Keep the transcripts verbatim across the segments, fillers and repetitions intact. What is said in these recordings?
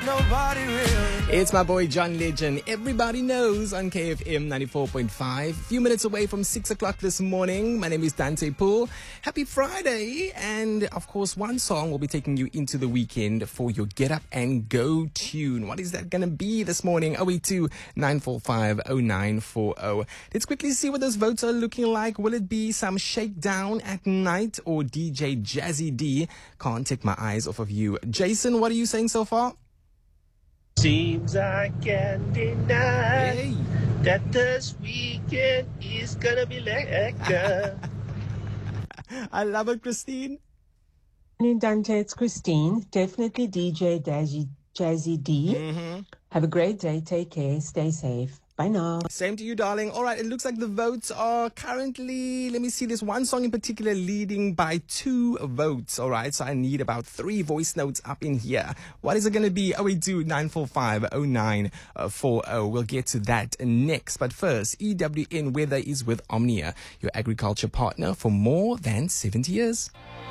nobody really. It's my boy John Legend. Everybody knows on K F M ninety-four point five. A few minutes away from six o'clock this morning. My name is Dante Poole. Happy Friday. And of course, one song will be taking you into the weekend for your Get Up and Go tune. What is that going to be this morning? oh eight two, nine four five, oh nine four oh. Let's quickly see what those votes are looking like. Will it be some Shakedown at Night or D J Jazzy D? Can't take my eyes off of you. Jason, what are you saying so far? Seems I can't deny Hey. that this weekend is gonna be lekker. I love it, Christine. Morning, Dante. It's Christine. Definitely D J Jazzy, Jazzy D. Mm-hmm. Have a great day. Take care. Stay safe. Bye now. Same to you, darling. All right, it looks like the votes are currently, let me see, there's one song in particular leading by two votes. All right, so I need about three voice notes up in here. What is it going to be? oh eight two, nine four five, oh nine four oh. We'll get to that next. But first, E W N Weather is with Omnia, your agriculture partner for more than seventy years.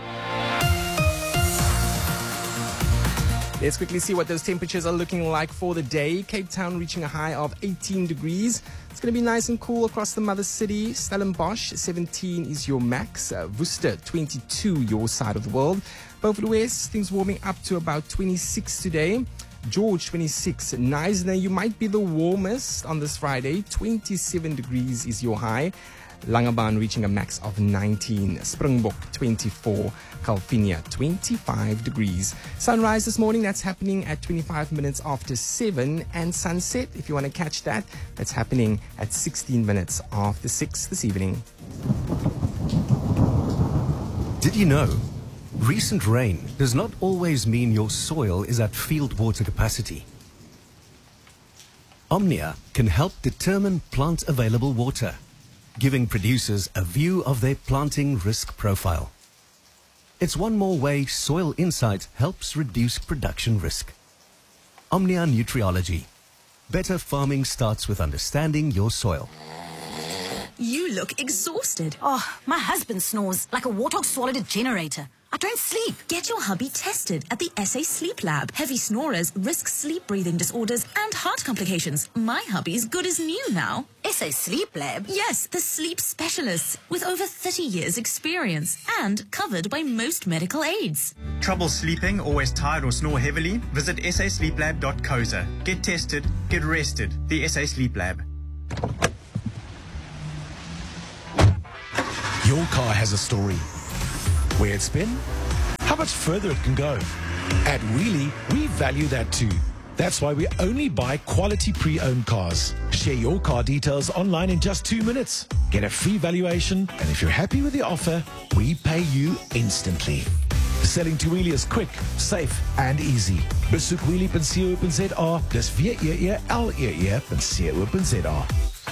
Let's quickly see what those temperatures are looking like for the day. Cape Town reaching a high of eighteen degrees. It's going to be nice and cool across the mother city. Stellenbosch, seventeen is your max. Uh, Worcester, twenty-two, your side of the world. Beaufort West, things warming up to about twenty-six today. George, twenty-six. Knysna, you might be the warmest on this Friday. twenty-seven degrees is your high. Langebaan reaching a max of nineteen. Springbok, twenty-four. Calvinia, twenty-five degrees. Sunrise this morning, that's happening at twenty-five minutes after seven. And sunset, if you want to catch that, that's happening at sixteen minutes after six this evening. Did you know? Recent rain does not always mean your soil is at field water capacity. Omnia can help determine plant available water, giving producers a view of their planting risk profile. It's one more way Soil Insight helps reduce production risk. Omnia Nutriology. Better farming starts with understanding your soil. You look exhausted. Oh, my husband snores like a warthog swallowed a generator. I don't sleep. Get your hubby tested at the S A Sleep Lab. Heavy snorers risk sleep breathing disorders and heart complications. My hubby's good as new now. S A Sleep Lab? Yes, the sleep specialists with over thirty years experience and covered by most medical aids. Trouble sleeping, always tired or snore heavily? Visit s a sleep lab dot co za. Get tested, get rested. The S A Sleep Lab. Your car has a story. Where it's been, how much further it can go. At Wheelie, we value that too. That's why we only buy quality pre-owned cars. Share your car details online in just two minutes. Get a free valuation, and if you're happy with the offer, we pay you instantly. Selling to Wheelie is quick, safe, and easy. Besoek wheelie dot co dot za. Dis W E E L E E dot co dot za.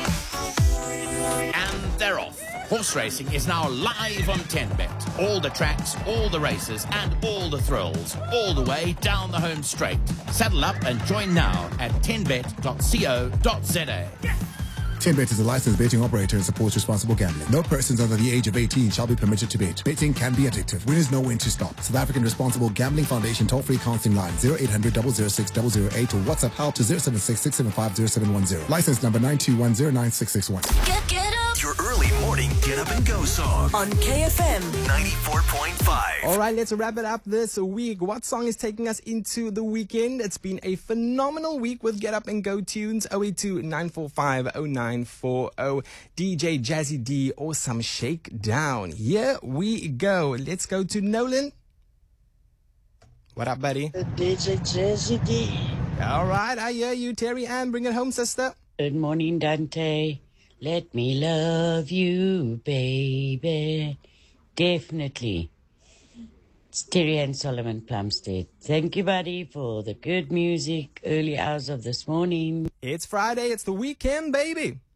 And they're off. Horse racing is now live on ten bet. All the tracks, all the races, and all the thrills, all the way down the home straight. Saddle up and join now at ten bet dot co dot za. ten bet is a licensed betting operator and supports responsible gambling. No persons under the age of eighteen shall be permitted to bet. Betting can be addictive. Winners know when to stop. South African Responsible Gambling Foundation toll-free counseling line zero eight hundred, double oh six, double oh eight or WhatsApp help to zero seven six, six seven five, zero seven one zero. License number nine two one zero nine six six one. Get, get up. Your early morning Get Up and Go song On K F M ninety-four point five. All right, let's wrap it up this week. What song is taking us into the weekend? It's been a phenomenal week with Get Up and Go tunes. oh eight two, nine four five, oh nine four oh. D J Jazzy D or some Shakedown. Here we go. Let's go to Nolan. What up, buddy? D J Jazzy D. All right, I hear you, Terry Ann. Bring it home, sister. Good morning, Dante. Let me love you, baby. Definitely. It's Terry Ann Solomon Plumstead. Thank you, buddy, for the good music early hours of this morning. It's Friday. It's the weekend, baby.